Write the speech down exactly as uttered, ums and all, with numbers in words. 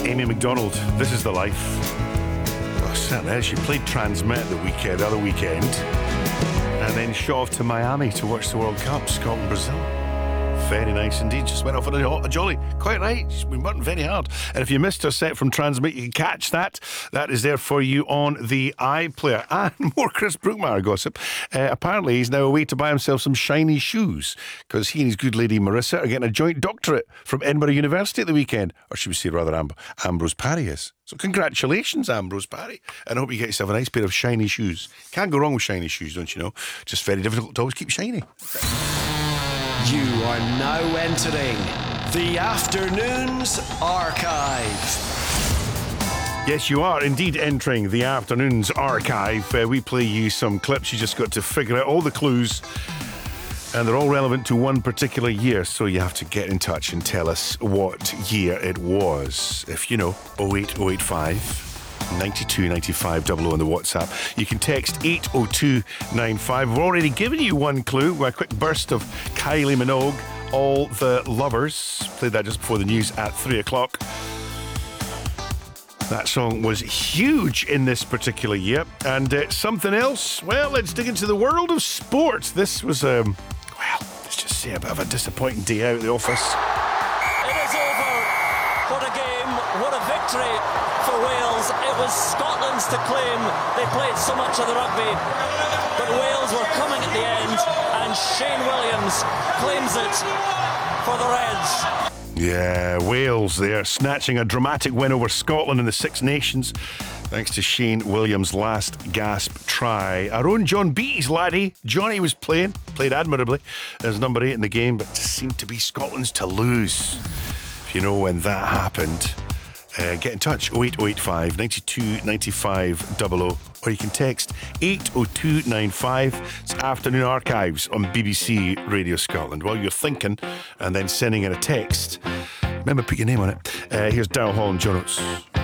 Amy McDonald, This Is the Life. Oh, certainly is. She played Transmit the weekend, the other weekend, and then shot off to Miami to watch the World Cup, Scotland, Brazil. Very nice indeed. Just went off on a, a jolly. Quite right. She's been working very hard. And if you missed her set from Transmit, you can catch that. That is there for you on the iPlayer. And more Chris Brookmeyer gossip. Uh, apparently, he's now away to buy himself some shiny shoes because he and his good lady Marissa are getting a joint doctorate from Edinburgh University at the weekend. Or should we say rather Amb- Ambrose Parry is. So congratulations, Ambrose Parry. And I hope you get yourself a nice pair of shiny shoes. Can't go wrong with shiny shoes, don't you know? Just very difficult to always keep shiny. You are now entering the Afternoons Archive. Yes, you are indeed entering the Afternoons Archive. Uh, we play you some clips. You just got to figure out all the clues, and they're all relevant to one particular year, so you have to get in touch and tell us what year it was. If you know, oh eight oh eight five ninety-two ninety-five double oh on the WhatsApp. You can text eight oh two nine five. We've already given you one clue with a quick burst of Kylie Minogue, All the Lovers. Played that just before the news at three o'clock. That song was huge in this particular year. And uh, something else, well, let's dig into the world of sports. This was, um, well, let's just say a bit of a disappointing day out at the office. It is over. What a game, what a victory for Wales. It was Scotland's to claim. They played so much of the rugby, but Wales were coming at the end, and Shane Williams claims it for the Reds. Yeah, Wales there, snatching a dramatic win over Scotland in the Six Nations, thanks to Shane Williams' last gasp try. Our own John Beattie's laddie, Johnny, was playing, played admirably as number eight in the game, but just seemed to be Scotland's to lose. If you know when that happened, uh, get in touch, oh eight oh eight five ninety-two ninety-five double oh, or you can text eight oh two nine five. It's Afternoon Archives on B B C Radio Scotland. While you're thinking and then sending in a text, remember, put your name on it. Uh, here's Daryl Hall and John Oates.